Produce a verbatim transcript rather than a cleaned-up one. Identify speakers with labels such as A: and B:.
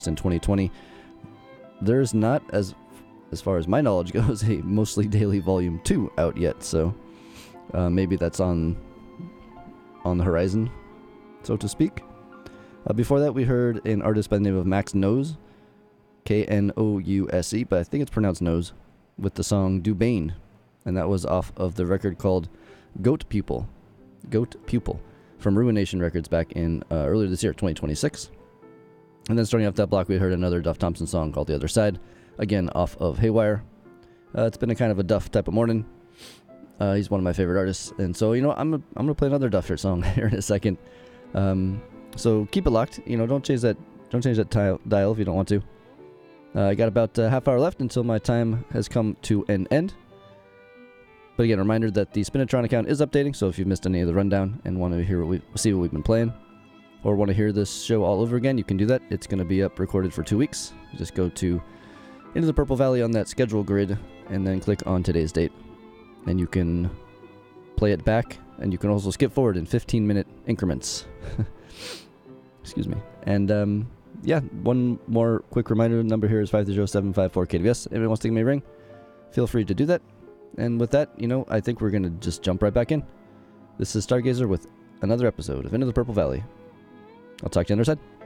A: in twenty twenty. There's not, as as far as my knowledge goes, a Mostly Daily Volume two out yet, so uh, maybe that's on on the horizon, so to speak. Uh, before that, we heard an artist by the name of Max Nose, K N O U S E, but I think it's pronounced Nose, with the song Dubane, and that was off of the record called Goat Pupil, Goat Pupil, from Ruination Records back in uh, earlier this year, twenty twenty-six. And then starting off that block, we heard another Duff Thompson song called The Other Side, again off of Haywire. Uh, it's been a kind of a Duff type of morning. Uh, he's one of my favorite artists, and so, you know, I'm a, I'm gonna play another Duff shirt song here in a second. Um, so keep it locked. You know, don't change that don't change that dial, dial if you don't want to. Uh, I got about a half hour left until my time has come to an end. But again, a reminder that the Spinatron account is updating, so if you've missed any of the rundown and want to hear what we see what we've been playing, or want to hear this show all over again, you can do that. It's going to be up recorded for two weeks. Just go to Into the Purple Valley on that schedule grid, and then click on today's date, and you can play it back, and you can also skip forward in fifteen minute increments. Excuse me. And um, yeah, one more quick reminder, the number here is five three zero seven five four K W S. If anyone wants to give me a ring, feel free to do that. And with that, you know, I think we're going to just jump right back in. This is Stargazer with another episode of Into the Purple Valley. I'll talk to you on the other side.